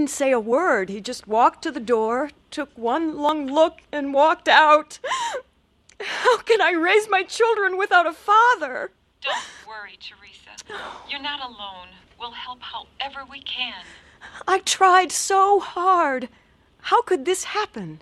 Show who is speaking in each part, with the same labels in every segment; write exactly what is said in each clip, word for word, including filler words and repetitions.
Speaker 1: didn't say a word. He just walked to the door, took one long look, and walked out. How can I raise my children without a father?
Speaker 2: Don't worry, Teresa. You're not alone. We'll help however we can.
Speaker 1: I tried so hard. How could this happen?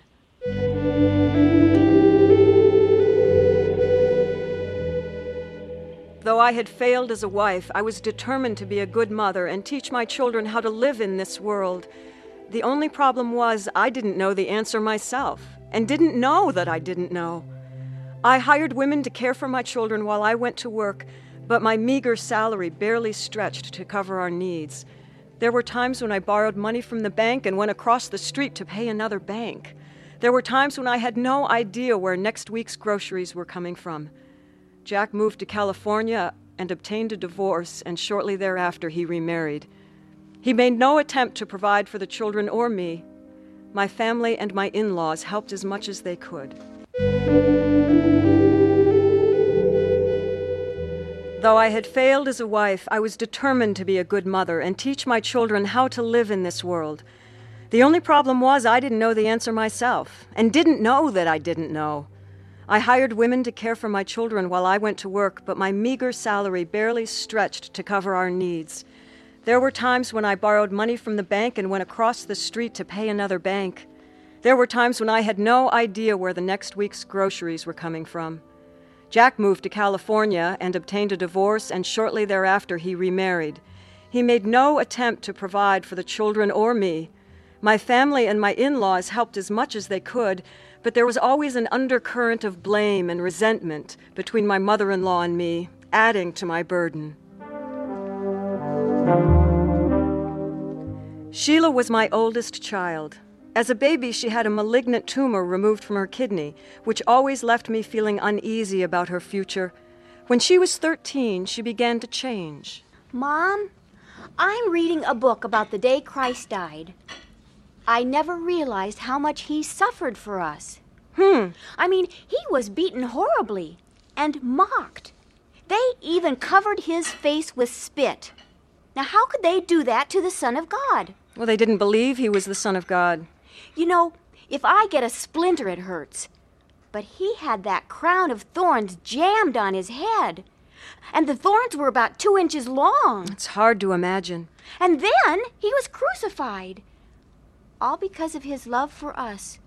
Speaker 1: Though I had failed as a wife, I was determined to be a good mother and teach my children how to live in this world. The only problem was I didn't know the answer myself, and didn't know that I didn't know. I hired women to care for my children while I went to work, but my meager salary barely stretched to cover our needs. There were times when I borrowed money from the bank and went across the street to pay another bank. There were times when I had no idea where next week's groceries were coming from. Jack moved to California and obtained a divorce, and shortly thereafter he remarried. He made no attempt to provide for the children or me. My family and my in-laws helped as much as they could. Though I had failed as a wife, I was determined to be a good mother and teach my children how to live in this world. The only problem was I didn't know the answer myself, and didn't know that I didn't know. I hired women to care for my children while I went to work, but my meager salary barely stretched to cover our needs. There were times when I borrowed money from the bank and went across the street to pay another bank. There were times when I had no idea where the next week's groceries were coming from. Jack moved to California and obtained a divorce, and shortly thereafter he remarried. He made no attempt to provide for the children or me. My family and my in-laws helped as much as they could, but there was always an undercurrent of blame and resentment between my mother-in-law and me, adding to my burden. Sheila was my oldest child. As a baby, she had a malignant tumor removed from her kidney, which always left me feeling uneasy about her future. When she was thirteen, she began to change.
Speaker 3: Mom, I'm reading a book about the day Christ died. I never realized how much he suffered for us.
Speaker 1: Hmm.
Speaker 3: I mean, he was beaten horribly and mocked. They even covered his face with spit. Now, how could they do that to the Son of God?
Speaker 1: Well, they didn't believe he was the Son of God.
Speaker 3: You know, if I get a splinter, it hurts. But he had that crown of thorns jammed on his head. And the thorns were about two inches long.
Speaker 1: It's hard to imagine.
Speaker 3: And then he was crucified. All because of his love for us.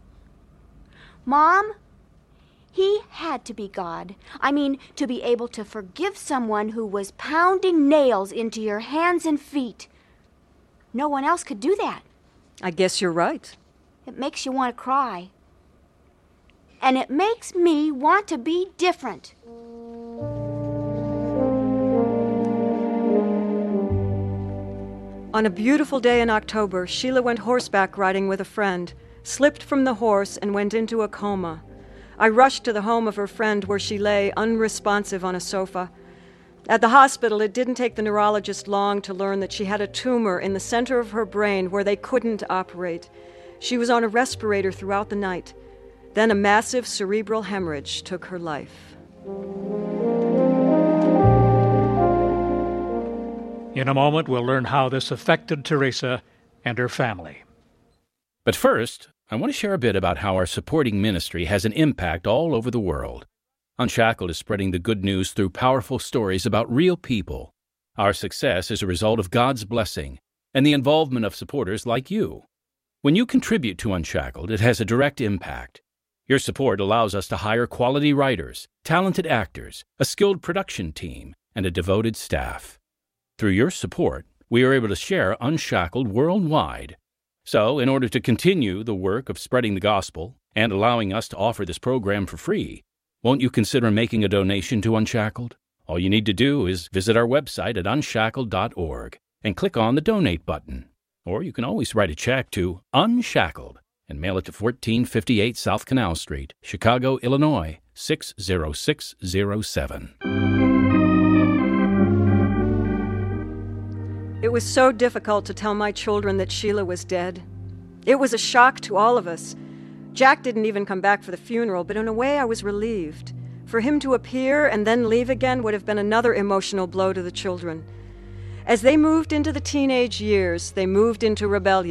Speaker 3: Mom, he had to be God. I mean, to be able to forgive someone who was pounding nails into your hands and feet. No one else could do that.
Speaker 1: I guess you're right.
Speaker 3: It makes you want to cry. And it makes me want to be different.
Speaker 1: On a beautiful day in October, Sheila went horseback riding with a friend, slipped from the horse, and went into a coma. I rushed to the home of her friend where she lay unresponsive on a sofa. At the hospital, it didn't take the neurologist long to learn that she had a tumor in the center of her brain where they couldn't operate. She was on a respirator throughout the night. Then a massive cerebral hemorrhage took her life.
Speaker 4: In a moment, we'll learn how this affected Teresa and her family.
Speaker 5: But first, I want to share a bit about how our supporting ministry has an impact all over the world. Unshackled is spreading the good news through powerful stories about real people. Our success is a result of God's blessing and the involvement of supporters like you. When you contribute to Unshackled, it has a direct impact. Your support allows us to hire quality writers, talented actors, a skilled production team, and a devoted staff. Through your support, we are able to share Unshackled worldwide. So, in order to continue the work of spreading the gospel and allowing us to offer this program for free, won't you consider making a donation to Unshackled? All you need to do is visit our website at unshackled dot org and click on the Donate button. Or you can always write a check to Unshackled and mail it to fourteen fifty-eight South Canal Street, Chicago, Illinois, six zero six zero seven.
Speaker 1: It was so difficult to tell my children that Sheila was dead. It was a shock to all of us. Jack didn't even come back for the funeral, but in a way I was relieved. For him to appear and then leave again would have been another emotional blow to the children. As they moved into the teenage years, they moved into rebellion.